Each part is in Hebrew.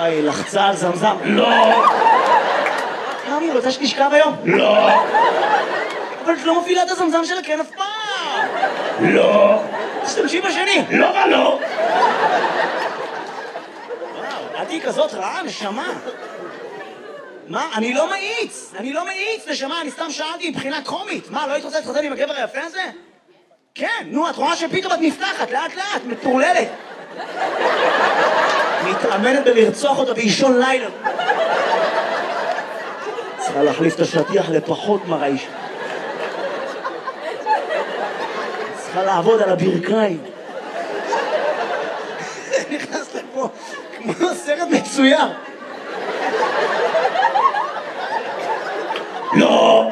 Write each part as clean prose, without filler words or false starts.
וואי, לחצה על זמזם. לא! תמי, רוצה שתשכב היום? לא! אבל את לא מפעילה את הזמזם שלה כן אף פעם! לא! תשתמשי בשני! לא מה לא! וואו, את היא כזאת רעה, נשמה! מה? אני לא מאיץ, נשמה, אני סתם שאלתי מבחינה קומית. מה, לא היית רוצה להתחתן עם הגבר היפה הזה? כן, נו, את רואה שפתאום את נפתחת, לאט לאט, מטורללת. מתאמנת בלרצוח אותה באישון לילה. צריכה להחליף את השטיח לפחות מרעיש. צריכה לעבוד על הברכיים. נכנס לפה כמו סרט מצויר. לא!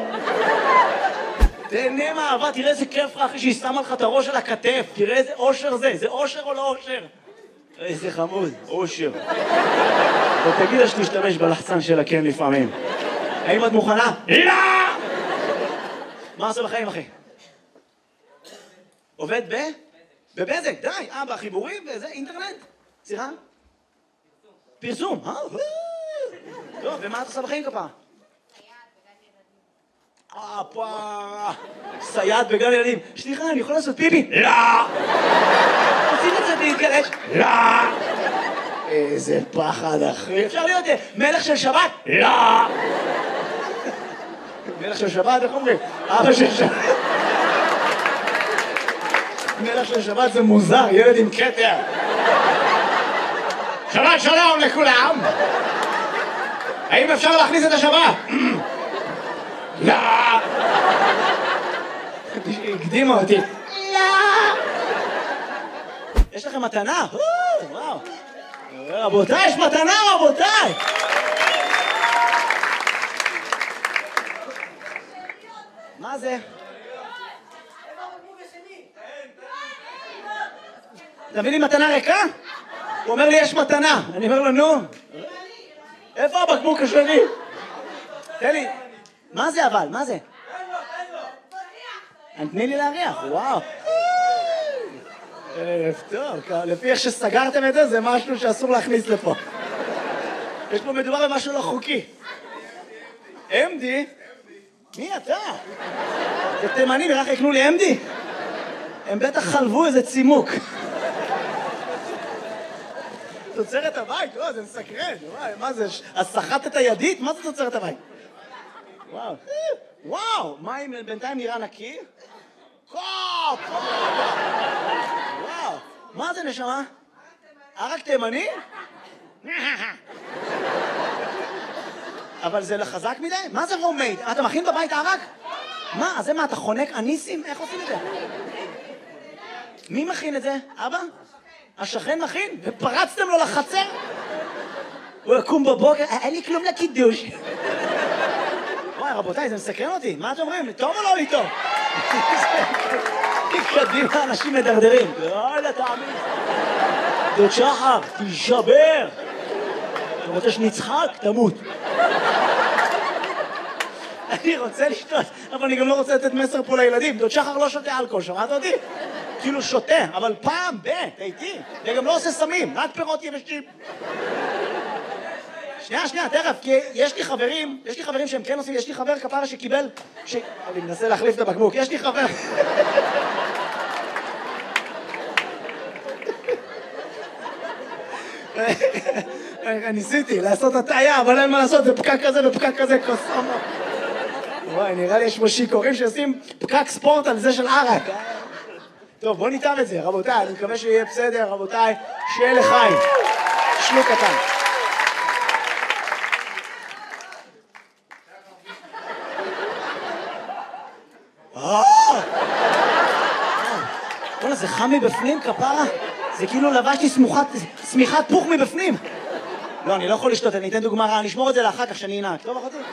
תהנה מהאהבה, תראה איזה כיף לך אחרי שהיא שמה לך את הראש על הכתף. תראה איזה אושר זה אושר או לא אושר? איזה חמוד, אושר. ותגיד לה שתשתמש בלחצן שלה כן לפעמים. האם את מוכנה? לא! מה עושה בחיים, אחי? עובד בבזק, די. בחיבורים וזה, אינטרנט? סליחה? פרסום. טוב, ומה את עושה בחיים כפה? סייעת בגן ילדים. סליחה, אני יכול לעשות פיפי? לא! עושים את זה להתגלש? לא! איזה פחד, אחי. אפשר להיות מלך של שבת? לא! מלך של שבת, איך אומרים? אבא של שבת. מלך של שבת זה מוזר, ילד עם כתר. שבת שלום לכולם! האם אפשר להכניס את השבת? לא! הקדימה אותי. לא! יש לכם מתנה? וואו. רבותיי, יש מתנה, רבותיי! מה זה? תביא לי מתנה ריקה? הוא אומר לי, יש מתנה. אני אומר לו, נו. איפה הבקבוק השני? תן לי. מה זה אבל? מה זה? תני לי להריח, וואו. טוב, לפי איך שסגרתם את זה, זה משהו שאסור להכניס לפה. יש פה מדובר במשהו לא חוקי. אמדי? מי אתה? זה תימני, נראה יקנו לי אמדי? הם בטח חלבו איזה צימוק. תוצרת הבית, זה מסקרן. מה זה? אז סחטת הידית? מה זה תוצרת הבית? וואו. וואו, מים בינתיים נראה נקי? קופ! וואו, מה זה נשמה? ערק תימני? אבל זה לחזק מדי? מה זה רומייד? אתה מכין בבית ערק? מה, אז זה מה, אתה חונק אניסים? איך עושים את זה? מי מכין את זה? אבא? השכן מכין? ופרצתם לו לחצר? הוא יקום בבוקר, אין לי כלום לקידוש. וואי, רבותיי, זה מסקרן אותי. מה אתם אומרים? טוב או לא לי טוב? קדימה, אנשים מדרדרים. לא, תאמין. דוד שחר, תשבר. אתה רוצה שנצחק? תמות. אני רוצה לשתות, אבל אני גם לא רוצה לתת מסר פה לילדים. דוד שחר לא שותה אלכוהול, שמעת אותי? כאילו שותה, אבל פעם איתי. וגם לא עושה סמים, רק פירות יבשים. שנייה, תכף, כי יש לי חברים שהם כן עושים, יש לי חבר כפרה שקיבל, אני מנסה להחליף את הבקבוק, יש לי חבר. ניסיתי לעשות הטעיה, אבל אין מה לעשות, זה פקק כזה ופקק כזה, קוסומו. וואי, נראה לי יש פה שיכורים שעושים פקק ספורט על זה של ערק. טוב, בוא ניתן את זה, רבותיי, אני מקווה שיהיה בסדר, רבותיי, שיהיה לחיים. שלוק קטן. בוא'נה, זה חם מבפנים, כפרה? זה כאילו לבשתי שמיכת פוך מבפנים. לא, אני לא יכול לשתות, אני אתן דוגמה רעה, אני אשמור את זה לאחר כך שאני אנהג. טוב, אחותי?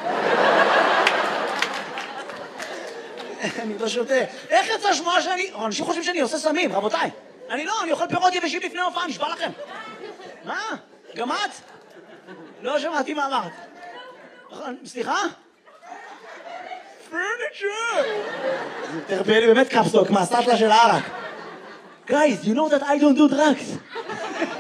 אני לא שותה. איך יצא שמועה שאני... אנשים חושבים שאני עושה סמים, רבותיי. אני אוכל פירות יבשים לפני הופעה, נשבע לכם. מה? גם את? לא שמעתי מה אמרת. סליחה? פרניצ'ר! תרפא לי באמת קפסטוק מהסטלה של הערק. Guys, you know that I don't do drugs.